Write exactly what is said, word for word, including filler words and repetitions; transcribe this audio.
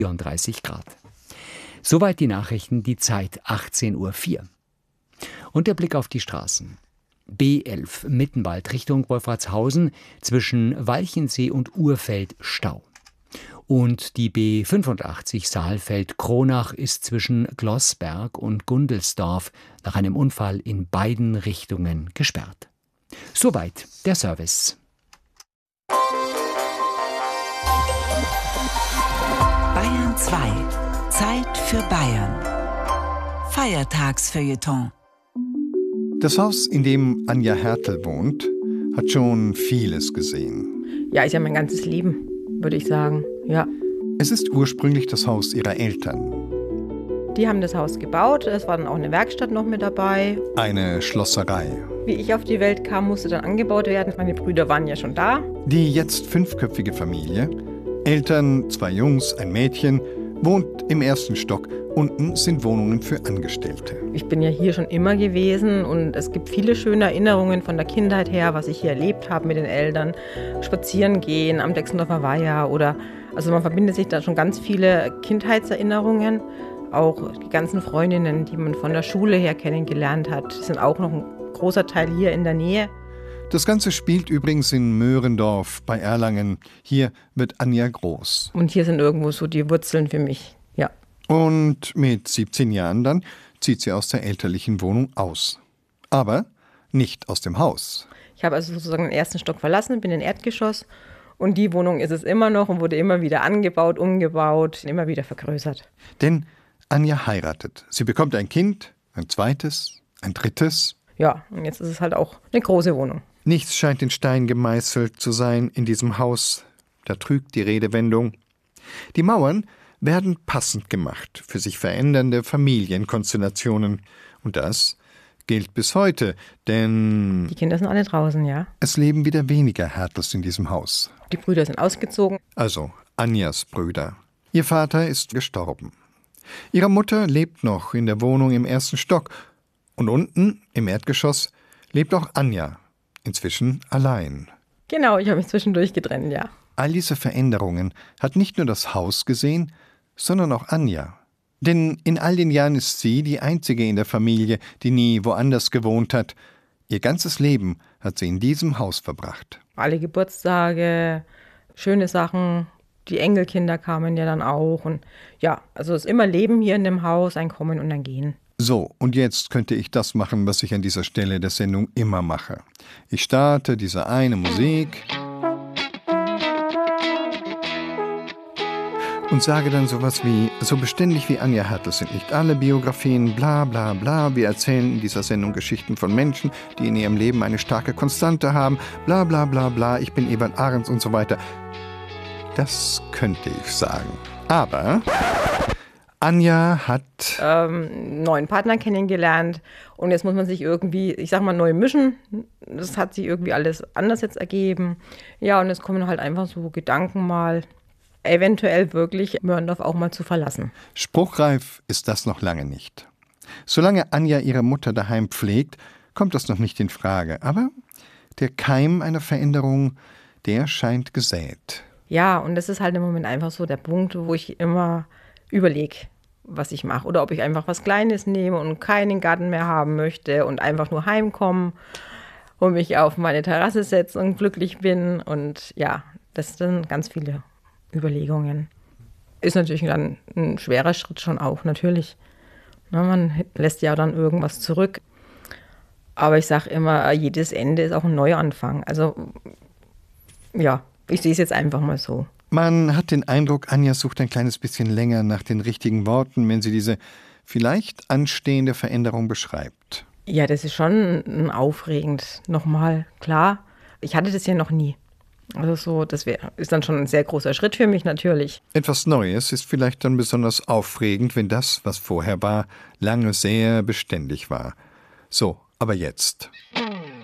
vierunddreißig Grad. Soweit die Nachrichten, die Zeit achtzehn Uhr vier. Und der Blick auf die Straßen. B elf Mittenwald Richtung Wolfratshausen, zwischen Walchensee und Urfeld Stau. Und die B fünfundachtzig Saalfeld-Kronach ist zwischen Glossberg und Gundelsdorf nach einem Unfall in beiden Richtungen gesperrt. Soweit der Service. Bayern zwei. Zeit für Bayern. Feiertagsfeuilleton. Das Haus, in dem Anja Hertel wohnt, hat schon vieles gesehen. Ja, ist ja mein ganzes Leben, würde ich sagen, ja. Es ist ursprünglich das Haus ihrer Eltern. Die haben das Haus gebaut, es war dann auch eine Werkstatt noch mit dabei. Eine Schlosserei. Wie ich auf die Welt kam, musste dann angebaut werden. Meine Brüder waren ja schon da. Die jetzt fünfköpfige Familie, Eltern, zwei Jungs, ein Mädchen, wohnt im ersten Stock. Unten sind Wohnungen für Angestellte. Ich bin ja hier schon immer gewesen und es gibt viele schöne Erinnerungen von der Kindheit her, was ich hier erlebt habe mit den Eltern. Spazieren gehen am Dexendorfer Weiher oder, also man verbindet sich da schon ganz viele Kindheitserinnerungen. Auch die ganzen Freundinnen, die man von der Schule her kennengelernt hat, sind auch noch ein großer Teil hier in der Nähe. Das Ganze spielt übrigens in Möhrendorf bei Erlangen. Hier wird Anja groß. Und hier sind irgendwo so die Wurzeln für mich, ja. Und mit siebzehn Jahren dann zieht sie aus der elterlichen Wohnung aus. Aber nicht aus dem Haus. Ich habe also sozusagen den ersten Stock verlassen, bin in Erdgeschoss. Und die Wohnung ist es immer noch und wurde immer wieder angebaut, umgebaut, immer wieder vergrößert. Denn Anja heiratet. Sie bekommt ein Kind, ein zweites, ein drittes. Ja, und jetzt ist es halt auch eine große Wohnung. Nichts scheint in Stein gemeißelt zu sein in diesem Haus. Da trügt die Redewendung. Die Mauern werden passend gemacht für sich verändernde Familienkonstellationen. Und das gilt bis heute, denn die Kinder sind alle draußen, ja. Es leben wieder weniger Hertels in diesem Haus. Die Brüder sind ausgezogen. Also Anjas Brüder. Ihr Vater ist gestorben. Ihre Mutter lebt noch in der Wohnung im ersten Stock. Und unten, im Erdgeschoss, lebt auch Anja, inzwischen allein. Genau, ich habe mich zwischendurch getrennt, ja. All diese Veränderungen hat nicht nur das Haus gesehen, sondern auch Anja. Denn in all den Jahren ist sie die einzige in der Familie, die nie woanders gewohnt hat. Ihr ganzes Leben hat sie in diesem Haus verbracht. Alle Geburtstage, schöne Sachen, die Enkelkinder kamen ja dann auch. Und ja, also es ist immer Leben hier in dem Haus, ein Kommen und ein Gehen. So, und jetzt könnte ich das machen, was ich an dieser Stelle der Sendung immer mache. Ich starte diese eine Musik und sage dann sowas wie, so beständig wie Anja Hertel sind nicht alle Biografien, bla bla bla. Wir erzählen in dieser Sendung Geschichten von Menschen, die in ihrem Leben eine starke Konstante haben, bla bla bla bla, ich bin Ewald Ahrens und so weiter. Das könnte ich sagen. Aber Anja hat ähm, einen neuen Partner kennengelernt und jetzt muss man sich irgendwie, ich sag mal, neu mischen. Das hat sich irgendwie alles anders jetzt ergeben. Ja, und es kommen halt einfach so Gedanken mal, eventuell wirklich Möhrendorf auch mal zu verlassen. Spruchreif ist das noch lange nicht. Solange Anja ihre Mutter daheim pflegt, kommt das noch nicht in Frage. Aber der Keim einer Veränderung, der scheint gesät. Ja, und das ist halt im Moment einfach so der Punkt, wo ich immer überlege, was ich mache. Oder ob ich einfach was Kleines nehme und keinen Garten mehr haben möchte und einfach nur heimkommen und mich auf meine Terrasse setze und glücklich bin. Und ja, das sind ganz viele Überlegungen. Ist natürlich dann ein schwerer Schritt schon auch, natürlich. Na, man lässt ja dann irgendwas zurück. Aber ich sage immer, jedes Ende ist auch ein Neuanfang. Also ja, ich sehe es jetzt einfach mal so. Man hat den Eindruck, Anja sucht ein kleines bisschen länger nach den richtigen Worten, wenn sie diese vielleicht anstehende Veränderung beschreibt. Ja, das ist schon aufregend. Nochmal, klar, ich hatte das ja noch nie. Also so, das wär, ist dann schon ein sehr großer Schritt für mich natürlich. Etwas Neues ist vielleicht dann besonders aufregend, wenn das, was vorher war, lange sehr beständig war. So, aber jetzt.